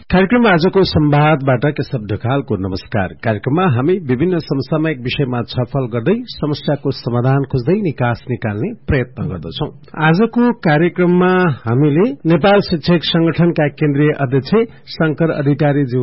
कार्यक्रम आजको संवादबाट केशव ढकालको नमस्कार। कार्यक्रममा हामी विभिन्न समसामयिक विषयमा छलफल गर्दै समस्याको समाधान खोज्दै निकास निकाल्ने प्रयत्न गर्दछौं। आजको कार्यक्रममा हामीले नेपाल शिक्षक संगठनका केन्द्रीय अध्यक्ष शंकर अधिकारी